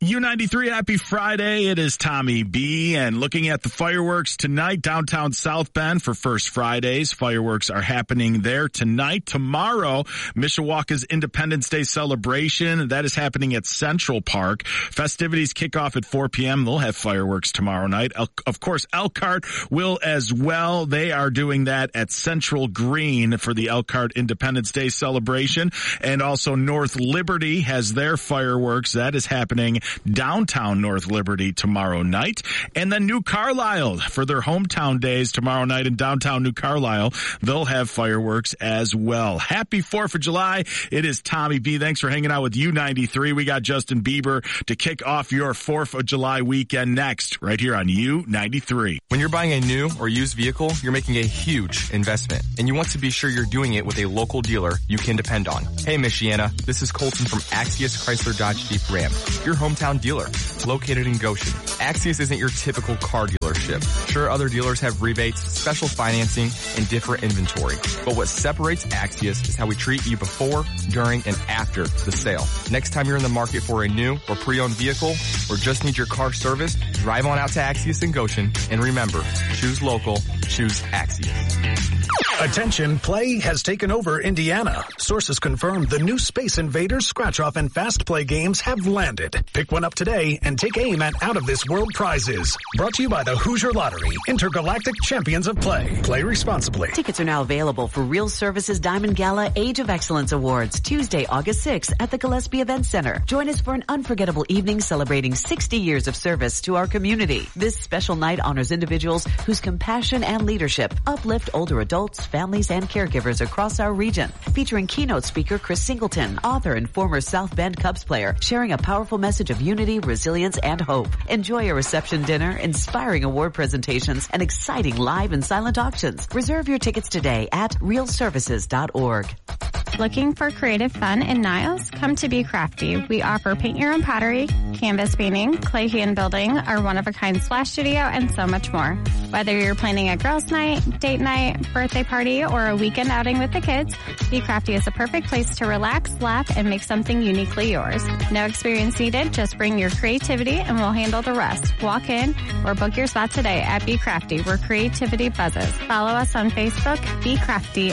U93, happy Friday. It is Tommy B. And looking at the fireworks tonight, downtown South Bend for First Fridays. Fireworks are happening there tonight. Tomorrow, Mishawaka's Independence Day celebration. That is happening at Central Park. Festivities kick off at 4 p.m. They'll have fireworks tomorrow night. Of course, Elkhart will as well. They are doing that at Central Green for the Elkhart Independence Day celebration. And also North Liberty has their fireworks. That is happening downtown North Liberty tomorrow night. And then New Carlisle for their hometown days tomorrow night in downtown New Carlisle. They'll have fireworks as well. Happy 4th of July. It is Tommy B. Thanks for hanging out with U93. We got Justin Bieber to kick off your 4th of July weekend next right here on U93. When you're buying a new or used vehicle, you're making a huge investment, and you want to be sure you're doing it with a local dealer you can depend on. Hey, Michiana, this is Colton from Axius Chrysler Dodge Jeep Ram, your hometown dealer, located in Goshen. Axius isn't your typical car dealership. Sure, other dealers have rebates, special financing, and different inventory. But what separates Axius is how we treat you before, during, and after the sale. Next time you're in the market for a new or pre-owned vehicle or just need your car serviced, drive on out to Axius in Goshen. And remember, choose local, choose Axius. Attention, play has taken over Indiana. Sources confirm the new Space Invaders Scratch-Off and Fast Play games have landed. Pick one up today and take aim at out-of-this-world prizes. Brought to you by the Hoosier Lottery, Intergalactic Champions of Play. Play responsibly. Tickets are now available for Real Services Diamond Gala Age of Excellence Awards, Tuesday, August 6th at the Gillespie Event Center. Join us for an unforgettable evening celebrating 60 years of service to our community. This special night honors individuals whose compassion and leadership uplift older adults, families, and caregivers across our region. Featuring keynote speaker Chris Singleton, author and former South Bend Cubs player, sharing a powerful message of unity, resilience, and hope. Enjoy a reception dinner, inspiring award presentations, and exciting live and silent auctions. Reserve your tickets today at realservices.org. Looking for creative fun in Niles? Come to Be Crafty. We offer paint your own pottery, canvas painting, clay hand building, our one-of-a-kind splash studio, and so much more. Whether you're planning a girls' night, date night, birthday party, or a weekend outing with the kids, Be Crafty is a perfect place to relax, laugh, and make something uniquely yours. No experience needed, just bring your creativity and we'll handle the rest. Walk in or book your spot today at Be Crafty, where creativity buzzes. Follow us on Facebook, Be Crafty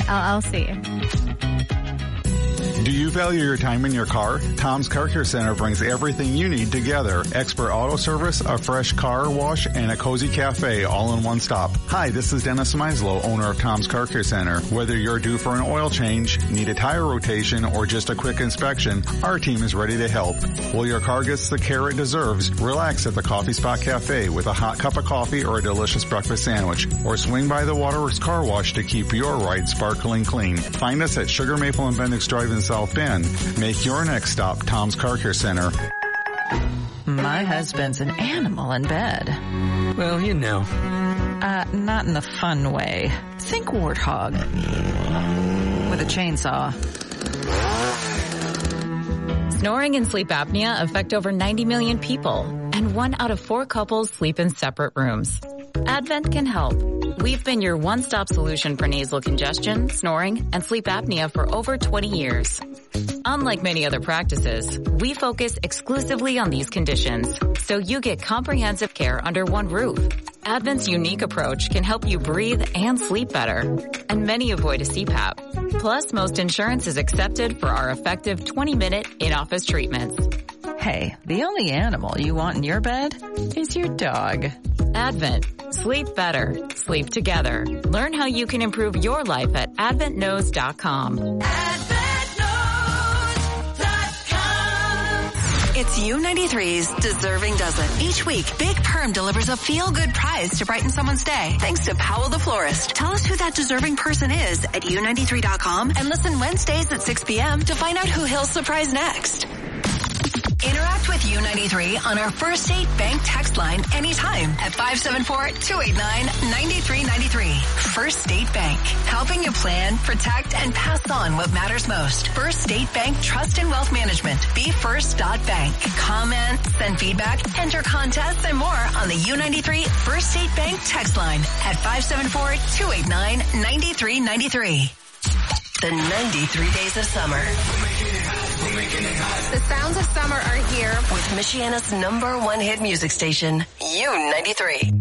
LLC. Do you value your time in your car? Tom's Car Care Center brings everything you need together. Expert auto service, a fresh car wash, and a cozy cafe all in one stop. Hi, this is Dennis Meislow, owner of Tom's Car Care Center. Whether you're due for an oil change, need a tire rotation, or just a quick inspection, our team is ready to help. While your car gets the care it deserves, relax at the Coffee Spot Cafe with a hot cup of coffee or a delicious breakfast sandwich. Or swing by the Waterworks Car Wash to keep your ride sparkling clean. Find us at Sugar Maple and Bendix Drive in South Bend. Make your next stop Tom's Car Care Center. My husband's an animal in bed. Well, you know. Not in the fun way. Think warthog. With a chainsaw. Snoring and sleep apnea affect over 90 million people, and 1 out of 4 couples sleep in separate rooms. Advent can help. We've been your one-stop solution for nasal congestion, snoring, and sleep apnea for over 20 years. Unlike many other practices, we focus exclusively on these conditions, so you get comprehensive care under one roof. Advent's unique approach can help you breathe and sleep better, and many avoid a CPAP. Plus, most insurance is accepted for our effective 20-minute in-office treatments. Hey, the only animal you want in your bed is your dog. Advent. Sleep better. Sleep together. Learn how you can improve your life at adventknows.com. It's U93's Deserving Dozen. Each week, Big Perm delivers a feel-good prize to brighten someone's day. Thanks to Powell the Florist. Tell us who that deserving person is at U93.com and listen Wednesdays at 6 p.m. to find out who he'll surprise next. Interact with U93 on our First State Bank text line anytime at 574-289-9393. First State Bank, helping you plan, protect, and pass on what matters most. First State Bank Trust and Wealth Management. BeFirst.bank. Comment, send feedback, enter contests, and more on the U93 First State Bank text line at 574-289-9393. The 93 days of summer. The sounds of summer are here with Michiana's #1 hit music station, U93.